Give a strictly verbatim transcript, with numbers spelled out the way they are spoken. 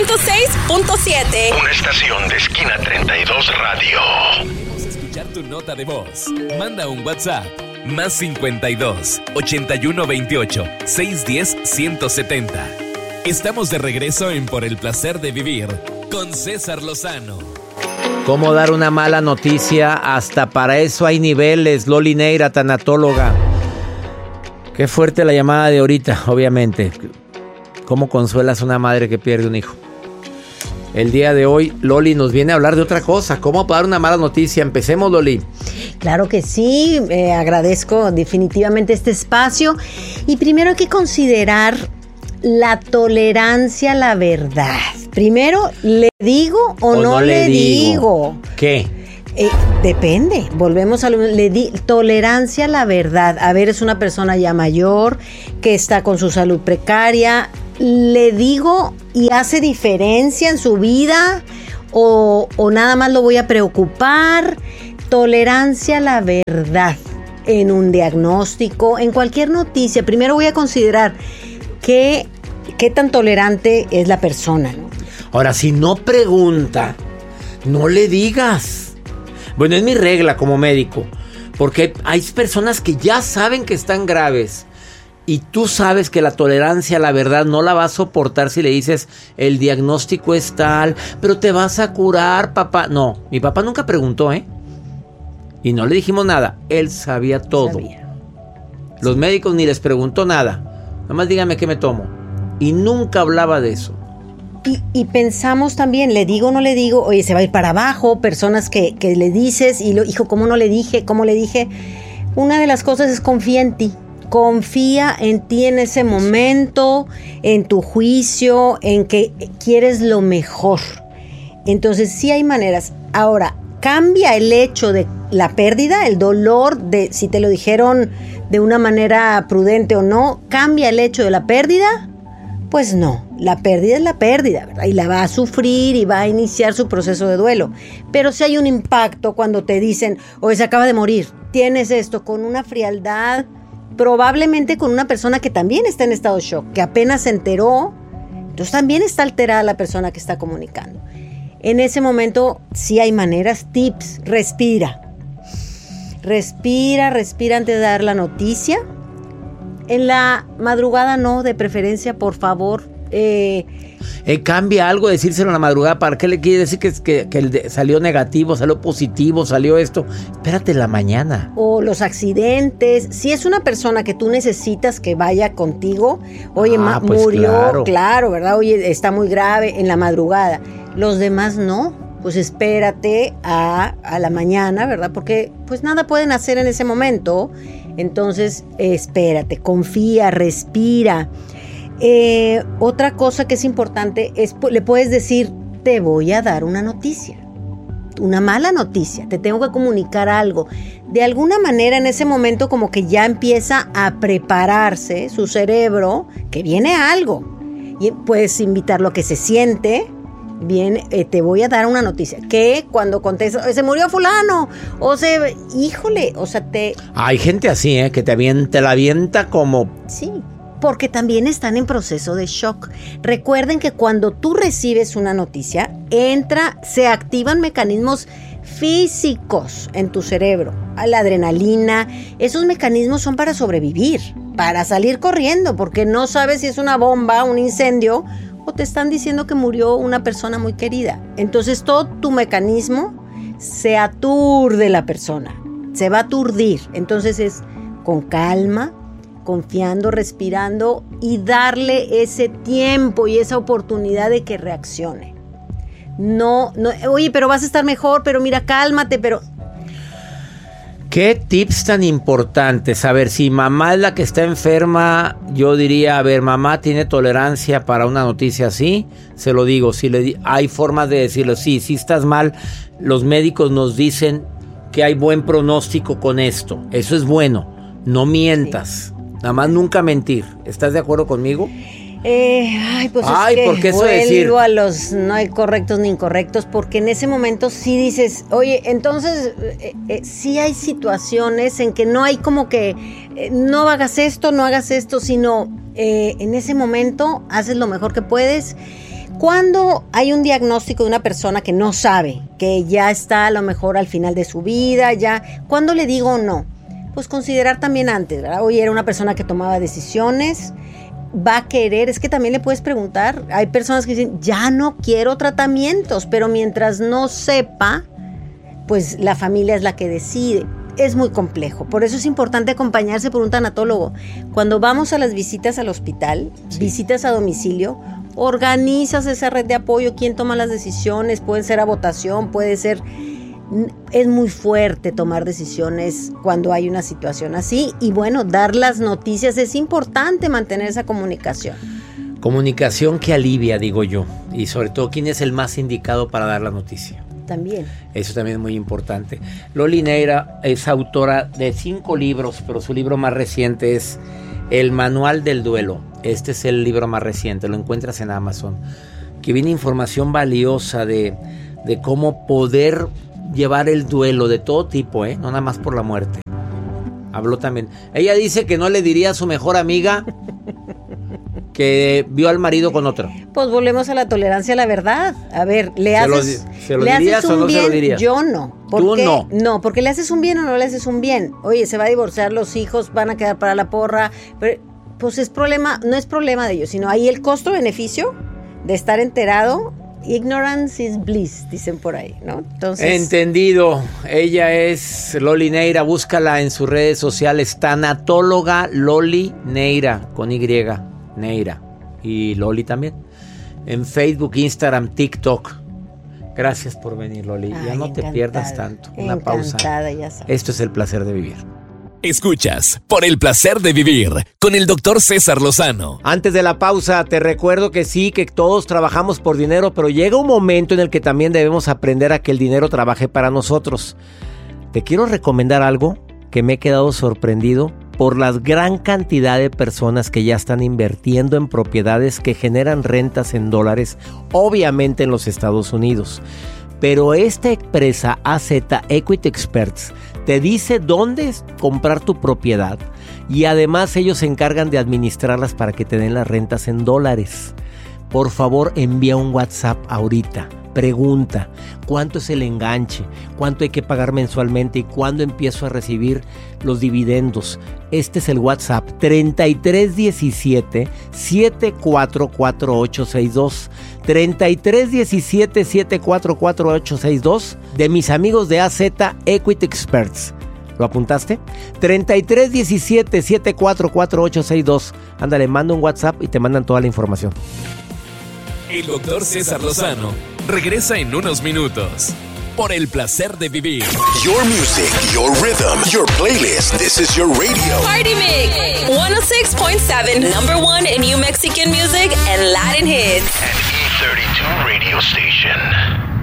ciento seis punto siete. Una estación de Esquina treinta y dos Radio. Queremos escuchar tu nota de voz. Manda un WhatsApp. Más cincuenta y dos, ochenta y uno veintiocho, seiscientos diez, ciento setenta. Estamos de regreso en Por el Placer de Vivir con César Lozano. ¿Cómo dar una mala noticia? Hasta para eso hay niveles. Loli Neira, tanatóloga. Qué fuerte la llamada de ahorita, obviamente. ¿Cómo consuelas a una madre que pierde un hijo? El día de hoy, Loli nos viene a hablar de otra cosa. ¿Cómo dar una mala noticia? Empecemos, Loli. Claro que sí, eh, agradezco definitivamente este espacio. Y primero hay que considerar la tolerancia a la verdad. Primero, ¿le digo o, o no, no le digo? digo? ¿Qué? Eh, depende, volvemos a lo le di, tolerancia a la verdad. A ver, es una persona ya mayor que está con su salud precaria. ¿Le digo y hace diferencia en su vida? O, o nada más lo voy a preocupar. Tolerancia a la verdad en un diagnóstico, en cualquier noticia. Primero voy a considerar qué, qué tan tolerante es la persona, ¿no? Ahora, si no pregunta, no le digas. Bueno, es mi regla como médico, porque hay personas que ya saben que están graves y tú sabes que la tolerancia a la verdad no la vas a soportar si le dices el diagnóstico es tal, pero te vas a curar, papá. No, mi papá nunca preguntó, ¿eh? Y no le dijimos nada, él sabía todo. Sabía. Los médicos ni les preguntó nada, nada más dígame qué me tomo. Y nunca hablaba de eso. Y, y pensamos también, le digo o no le digo, oye, se va a ir para abajo, personas que, que le dices, y lo, hijo, ¿cómo no le dije? ¿Cómo le dije? Una de las cosas es confía en ti. Confía en ti en ese momento, en tu juicio, en que quieres lo mejor. Entonces sí hay maneras. Ahora, cambia el hecho de la pérdida, el dolor de si te lo dijeron de una manera prudente o no, cambia el hecho de la pérdida. Pues no, la pérdida es la pérdida, ¿verdad? Y la va a sufrir y va a iniciar su proceso de duelo. Pero si hay un impacto cuando te dicen, oye, se acaba de morir, tienes esto, con una frialdad, probablemente con una persona que también está en estado de shock, que apenas se enteró, entonces también está alterada la persona que está comunicando. En ese momento sí hay maneras, tips, respira. Respira, respira antes de dar la noticia. En la madrugada no, de preferencia, por favor. Eh, eh, cambia algo decírselo en la madrugada. ¿Para qué le quiere decir que, que, que el de, salió negativo, salió positivo, salió esto? Espérate la mañana. O los accidentes. Si es una persona que tú necesitas que vaya contigo, oye, ah, ma, pues murió, claro. claro, ¿verdad? Oye, está muy grave en la madrugada. Los demás no. Pues espérate a, a la mañana, ¿verdad? Porque pues nada pueden hacer en ese momento. Entonces, espérate, confía, respira. Eh, otra cosa que es importante es, le puedes decir, te voy a dar una noticia, una mala noticia, te tengo que comunicar algo. De alguna manera en ese momento como que ya empieza a prepararse su cerebro, que viene algo. Y puedes invitarlo a que se siente. Bien, eh, te voy a dar una noticia. Que cuando contesta, se murió fulano, o se, híjole, o sea, te... Hay gente así, ¿eh? Que te avienta, te la avienta como... Sí, porque también están en proceso de shock. Recuerden que cuando tú recibes una noticia, entra, se activan mecanismos físicos en tu cerebro. La adrenalina, esos mecanismos son para sobrevivir, para salir corriendo, porque no sabes si es una bomba, un incendio, o te están diciendo que murió una persona muy querida. Entonces todo tu mecanismo se aturde la persona, se va a aturdir. Entonces es con calma, confiando, respirando y darle ese tiempo y esa oportunidad de que reaccione. No, no, oye, pero vas a estar mejor, pero mira, cálmate, pero... ¿Qué tips tan importantes? A ver, si mamá es la que está enferma, yo diría, a ver, mamá tiene tolerancia para una noticia así, se lo digo, si le di- hay formas de decirlo, sí, si estás mal, los médicos nos dicen que hay buen pronóstico con esto, eso es bueno, no mientas, sí. Nada más nunca mentir, ¿estás de acuerdo conmigo? Eh, ay, pues ay, es que porque eso vuelvo decir... a los no hay correctos ni incorrectos, porque en ese momento sí dices, oye, entonces eh, eh, sí hay situaciones en que no hay como que eh, no hagas esto, no hagas esto, sino eh, en ese momento haces lo mejor que puedes. Cuando hay un diagnóstico de una persona que no sabe, que ya está a lo mejor al final de su vida, ya, ¿cuándo le digo no? Pues considerar también antes, ¿verdad? Oye, era una persona que tomaba decisiones, va a querer, es que también le puedes preguntar, hay personas que dicen, ya no quiero tratamientos, pero mientras no sepa, pues la familia es la que decide. Es muy complejo, por eso es importante acompañarse por un tanatólogo. Cuando vamos a las visitas al hospital, sí. visitas a domicilio, organizas esa red de apoyo, quién toma las decisiones, puede ser a votación, puede ser... Es muy fuerte tomar decisiones cuando hay una situación así y bueno, dar las noticias, es importante mantener esa comunicación. Comunicación que alivia, digo yo, y sobre todo, ¿quién es el más indicado para dar la noticia? También. Eso también es muy importante. Loli Neira es autora de cinco libros, pero su libro más reciente es El Manual del Duelo. Este es el libro más reciente, lo encuentras en Amazon, que viene información valiosa de, de cómo poder llevar el duelo de todo tipo, ¿eh? No nada más por la muerte. Habló también. Ella dice que no le diría a su mejor amiga que vio al marido con otro. Pues volvemos a la tolerancia a la verdad. A ver, le haces, se lo, ¿se lo le dirías haces o un no bien, se lo dirías? Yo no. ¿Por Tú qué? no. No, porque le haces un bien o no le haces un bien. Oye, se va a divorciar, los hijos van a quedar para la porra. Pero, pues es problema, no es problema de ellos, sino ahí el costo-beneficio de estar enterado. Ignorance is bliss, dicen por ahí, ¿no? Entonces... Entendido. Ella es Loli Neira. Búscala en sus redes sociales. Tanatóloga Loli Neira. Con Y. Neira. Y Loli también. En Facebook, Instagram, TikTok. Gracias por venir, Loli. Ay, ya no encantada, te pierdas tanto. Una pausa. Ya sabes. Esto es El Placer de Vivir. Escuchas Por el Placer de Vivir con el doctor César Lozano. Antes de la pausa, te recuerdo que sí, que todos trabajamos por dinero, pero llega un momento en el que también debemos aprender a que el dinero trabaje para nosotros. Te quiero recomendar algo que me he quedado sorprendido por la gran cantidad de personas que ya están invirtiendo en propiedades que generan rentas en dólares, obviamente en los Estados Unidos. Pero esta empresa A Z Equity Experts te dice dónde comprar tu propiedad y además ellos se encargan de administrarlas para que te den las rentas en dólares. Por favor, envía un WhatsApp ahorita. Pregunta, ¿cuánto es el enganche? ¿Cuánto hay que pagar mensualmente? ¿Y cuándo empiezo a recibir los dividendos? Este es el WhatsApp treinta y tres diecisiete, setenta y cuatro cuarenta y ocho sesenta y dos. treinta y tres diecisiete, setenta y cuatro cuarenta y ocho sesenta y dos de mis amigos de A Z Equity Experts. ¿Lo apuntaste? treinta y tres diecisiete, setenta y cuatro cuarenta y ocho sesenta y dos. Ándale, manda un WhatsApp y te mandan toda la información. El doctor César Lozano regresa en unos minutos. Por el placer de vivir. Your music, your rhythm, your playlist. This is your radio. Party Mix one oh six point seven, number one in New Mexican music and Latin hits. An E thirty-two radio station.